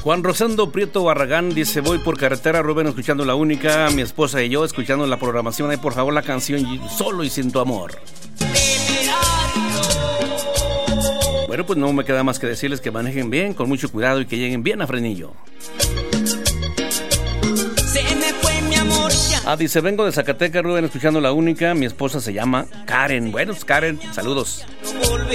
Juan Rosendo Prieto Barragán dice: voy por carretera, Rubén, escuchando La Única, mi esposa y yo escuchando la programación. Ahí por favor la canción Solo y Sin Tu Amor. Bueno, pues no me queda más que decirles que manejen bien, con mucho cuidado, y que lleguen bien a Fresnillo. Dice: vengo de Zacatecas, Rubén, escuchando La Única, mi esposa se llama Karen. Bueno, Karen, saludos.